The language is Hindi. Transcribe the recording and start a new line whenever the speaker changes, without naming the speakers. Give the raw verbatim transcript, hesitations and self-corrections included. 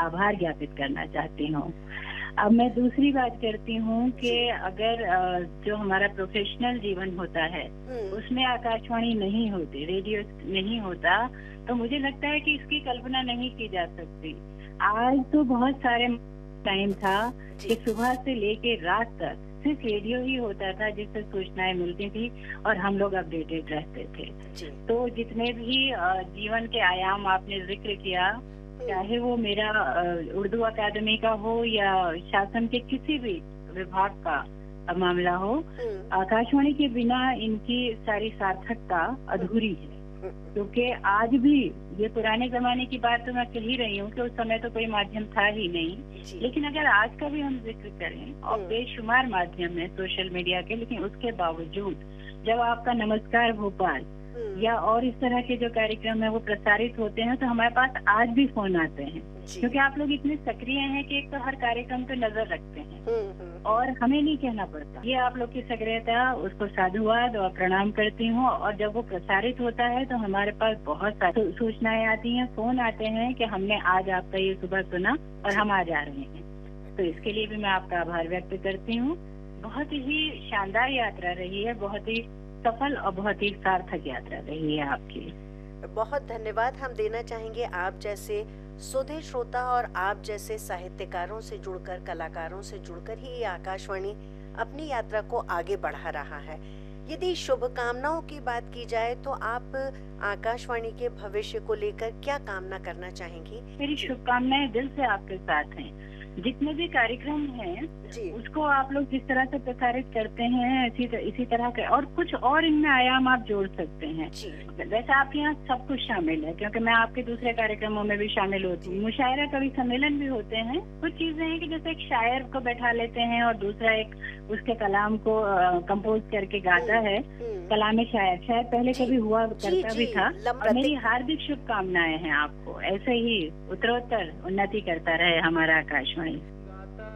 आभार ज्ञापित करना चाहती हूँ। अब मैं दूसरी बात करती हूँ कि अगर जो हमारा प्रोफेशनल जीवन होता है उसमें आकाशवाणी नहीं होती, रेडियो नहीं होता, तो मुझे लगता है कि इसकी कल्पना नहीं की जा सकती। आज तो बहुत सारे टाइम था कि सुबह से लेके रात तक सिर्फ रेडियो ही होता था जिससे सूचनाएं मिलती थी और हम लोग अपडेटेड रहते थे। तो जितने भी जीवन के आयाम आपने जिक्र किया, चाहे वो मेरा उर्दू अकादमी का हो या शासन के किसी भी विभाग का मामला हो, आकाशवाणी के बिना इनकी सारी सार्थकता अधूरी है। क्योंकि आज भी, ये पुराने जमाने की बात तो मैं कह ही रही हूँ कि उस समय तो कोई माध्यम था ही नहीं, लेकिन अगर आज का भी हम जिक्र करें और बेशुमार माध्यम है सोशल मीडिया के, लेकिन उसके बावजूद जब आपका नमस्कार भोपाल या और इस तरह के जो कार्यक्रम है वो प्रसारित होते हैं तो हमारे पास आज भी फोन आते हैं, क्योंकि आप लोग इतने सक्रिय हैं कि एक तो हर कार्यक्रम पे नजर रखते हैं और हमें नहीं कहना पड़ता। ये आप लोग की सक्रियता, उसको साधुवाद और प्रणाम करती हूँ। और जब वो प्रसारित होता है तो हमारे पास बहुत सारी सूचनाएं आती हैं, फोन आते हैं कि हमने आज आपका ये सुबह सुना और हम आ जा रहे हैं। तो इसके लिए भी मैं आपका आभार व्यक्त करती हूँ। बहुत ही शानदार यात्रा रही है, बहुत ही सफल और बहुत ही सार्थक यात्रा रही है आपकी।
बहुत धन्यवाद हम देना चाहेंगे आप जैसे सुधे श्रोता और आप जैसे साहित्यकारों से जुड़कर, कलाकारों से जुड़कर ही ये आकाशवाणी अपनी यात्रा को आगे बढ़ा रहा है। यदि शुभकामनाओं की बात की जाए तो आप आकाशवाणी के भविष्य को लेकर क्या कामना करना चाहेंगी?
मेरी शुभकामनाएं दिल से आपके साथ हैं। जितने भी कार्यक्रम हैं उसको आप लोग जिस तरह से प्रसारित करते हैं इसी तर, इसी तरह के और कुछ और इनमें आयाम आप जोड़ सकते हैं। वैसे आपके यहाँ सब कुछ शामिल है, क्योंकि मैं आपके दूसरे कार्यक्रमों में भी शामिल होती हूँ। मुशायरा कवि सम्मेलन भी होते हैं। कुछ चीजें हैं कि जैसे एक शायर को बैठा लेते हैं और दूसरा एक उसके कलाम को कंपोज करके गाता है। कलाम शायर शायद पहले कभी हुआ करता भी था। और मेरी हार्दिक शुभकामनाएं हैं आपको, ऐसे ही उत्तरोत्तर उन्नति करता रहे हमारा आकाशवाणी।